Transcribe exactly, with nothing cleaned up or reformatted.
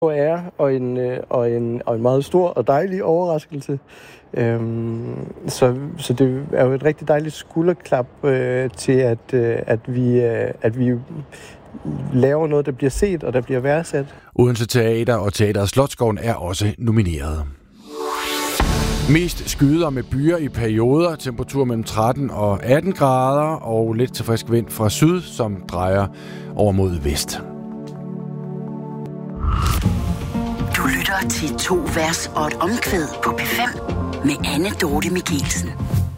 ære og en, og, en, og en meget stor og dejlig overraskelse. Øhm, så, så det er jo et rigtig dejligt skulderklap øh, til, at, øh, at, vi, øh, at vi laver noget, der bliver set og der bliver værdsat. Odense Teater og Teateret Slotsgården er også nomineret. Mest skyder med byer i perioder, temperatur mellem tretten og atten grader og lidt til frisk vind fra syd, som drejer over mod vest. Du lytter til To vers og et omkvæd på P fem med Anne Dorte Michelsen.